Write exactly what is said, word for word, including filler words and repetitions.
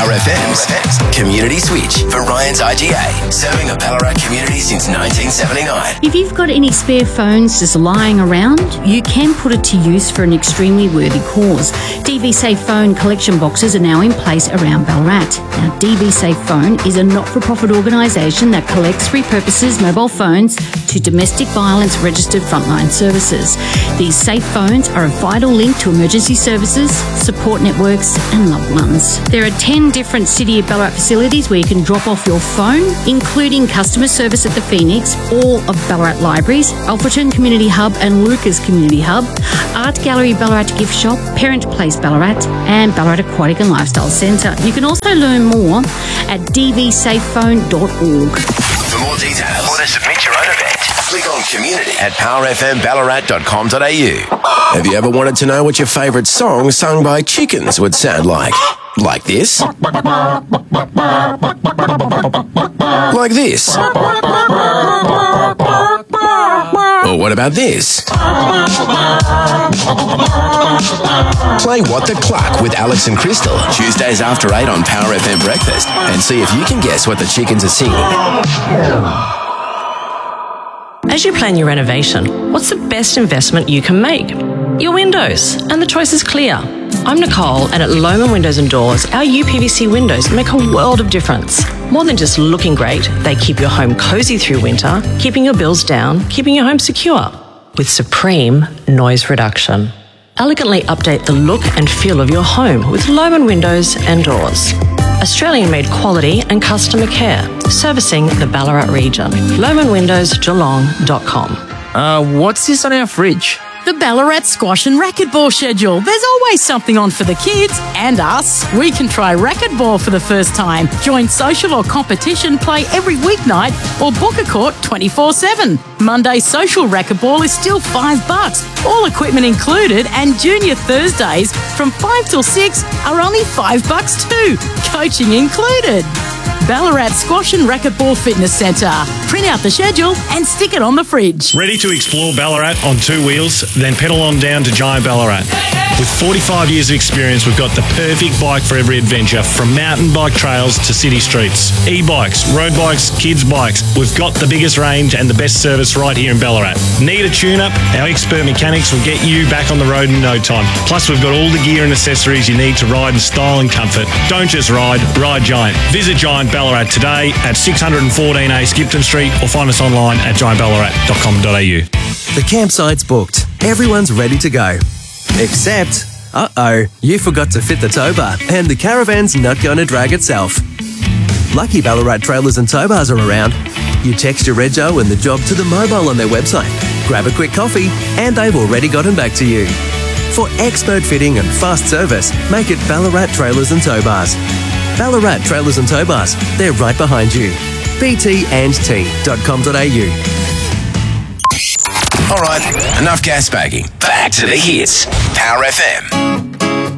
Power F M's Community Switch for Ryan's I G A, serving a Ballarat community since nineteen seventy-nine. If you've got any spare phones just lying around, you can put it to use for an extremely worthy cause. D V Safe Phone collection boxes are now in place around Ballarat. Now, D V Safe Phone is a not-for-profit organisation that collects, repurposes mobile phones to domestic violence registered frontline services. These safe phones are a vital link to emergency services, support networks and loved ones. There are ten different City of Ballarat facilities where you can drop off your phone, including customer service at the Phoenix, all of Ballarat Libraries, Alfreton Community Hub and Lucas Community Hub, Art Gallery Ballarat Gift Shop, Parent Place Ballarat and Ballarat Aquatic and Lifestyle Centre. You can also learn more at d v safe phone dot org. For more details or to submit your own event, click on community at power f m ballarat dot com dot a u. Have you ever wanted to know what your favourite song sung by chickens would sound like? Like this? Like this? Or what about this? Play What the Cluck with Alex and Crystal, Tuesdays after eight on Power F M Breakfast, and see if you can guess what the chickens are singing. As you plan your renovation, what's the best investment you can make? Your windows, and the choice is clear. I'm Nicole, and at Lohmann Windows and Doors, our U P V C windows make a world of difference. More than just looking great, they keep your home cosy through winter, keeping your bills down, keeping your home secure. With supreme noise reduction. Elegantly update the look and feel of your home with Lohmann Windows and Doors. Australian-made quality and customer care, servicing the Ballarat region. lohmann windows geelong dot com. Uh, what's this on our fridge? The Ballarat Squash and Racquetball schedule. There's always something on for the kids and us. We can try racquetball for the first time, join social or competition, play every weeknight, or book a court twenty-four seven. Monday social racquetball is still five bucks, all equipment included, and junior Thursdays from five till six are only five bucks too, coaching included. Ballarat Squash and Racquetball Fitness Centre. Print out the schedule and stick it on the fridge. Ready to explore Ballarat on two wheels? Then pedal on down to Giant Ballarat. With forty-five years of experience, we've got the perfect bike for every adventure, from mountain bike trails to city streets. E-bikes, road bikes, kids' bikes. We've got the biggest range and the best service right here in Ballarat. Need a tune-up? Our expert mechanics will get you back on the road in no time. Plus, we've got all the gear and accessories you need to ride in style and comfort. Don't just ride, ride Giant. Visit Giant Ballarat today at six fourteen A Skipton Street or find us online at giant ballarat dot com dot a u. The campsite's booked. Everyone's ready to go. Except, uh-oh, you forgot to fit the tow bar and the caravan's not going to drag itself. Lucky Ballarat Trailers and Tow Bars are around. You text your rego and the job to the mobile on their website. Grab a quick coffee and they've already gotten back to you. For expert fitting and fast service, make it Ballarat Trailers and Tow Bars. Ballarat Trailers and Tow Bars, they're right behind you. b t and t dot com dot a u. All right, enough gas bagging. Back to the hits. Power F M.